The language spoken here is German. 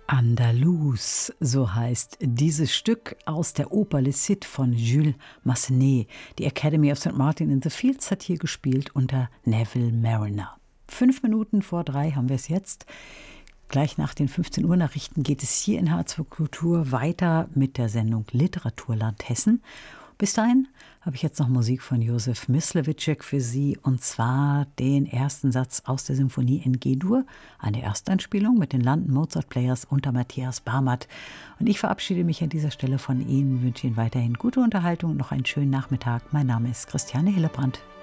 Andalus, so heißt dieses Stück aus der Oper Le Cid von Jules Massenet. Die Academy of St. Martin in the Fields hat hier gespielt unter Neville Marriner. 5 Minuten vor 3 haben wir es jetzt. Gleich nach den 15 Uhr Nachrichten geht es hier in H2 Kultur weiter mit der Sendung Literaturland Hessen. Bis dahin habe ich jetzt noch Musik von Josef Myslewitschek für Sie, und zwar den ersten Satz aus der Symphonie in G-Dur, eine Ersteinspielung mit den London Mozart Players unter Matthias Barmert. Und ich verabschiede mich an dieser Stelle von Ihnen, wünsche Ihnen weiterhin gute Unterhaltung und noch einen schönen Nachmittag. Mein Name ist Christiane Hillebrand.